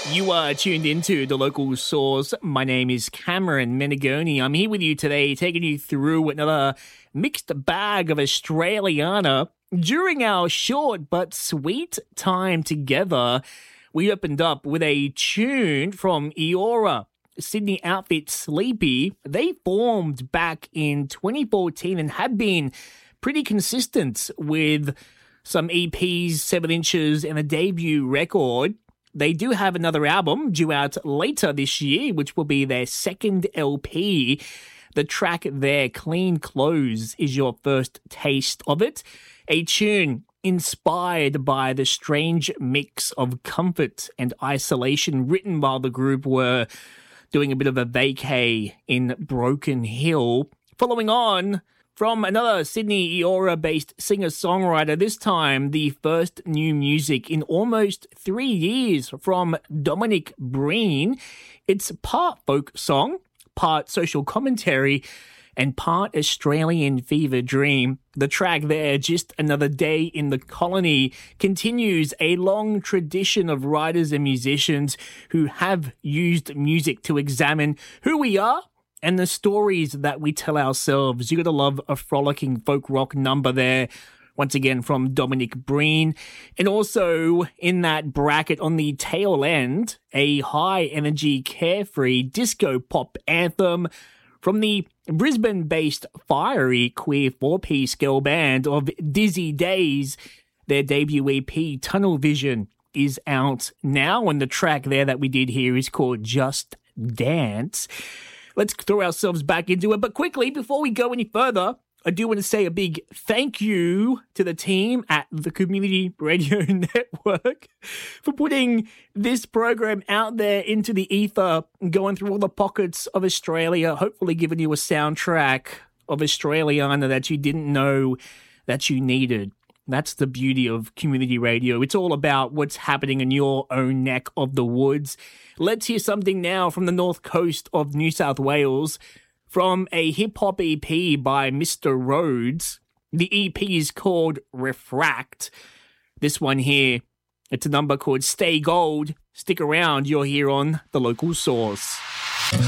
You are tuned into The Local Source. My name is Cameron Menegoni. I'm here with you today, taking you through another mixed bag of Australiana. During our short but sweet time together, we opened up with a tune from Eora, Sydney outfit Sleepy. They formed back in 2014 and have been pretty consistent with some EPs, 7 inches, and a debut record. They do have another album due out later this year, which will be their second LP. The track there, Clean Clothes, is your first taste of it. A tune inspired by the strange mix of comfort and isolation written while the group were doing a bit of a vacay in Broken Hill. Following on from another Sydney Eora-based singer-songwriter, this time the first new music in almost 3 years from Dominic Breen. It's part folk song, part social commentary, and part Australian fever dream. The track there, Just Another Day in the Colony, continues a long tradition of writers and musicians who have used music to examine who we are and the stories that we tell ourselves. You gotta love a frolicking folk rock number there. Once again from Dominic Breen. And also in that bracket on the tail end, a high energy, carefree disco pop anthem from the Brisbane-based fiery queer 4-piece girl band of Dizzy Days. Their debut EP, Tunnel Vision, is out now, and the track there that we did here is called Just Dance. Let's throw ourselves back into it. But quickly, before we go any further, I do want to say a big thank you to the team at the Community Radio Network for putting this program out there into the ether, going through all the pockets of Australia, hopefully giving you a soundtrack of Australiana that you didn't know that you needed. That's the beauty of community radio. It's all about what's happening in your own neck of the woods. Let's hear something now from the north coast of New South Wales from a hip-hop EP by Mr. Rhodes. The EP is called Refract. This one here, it's a number called Stay Gold. Stick around, you're here on The Local Source.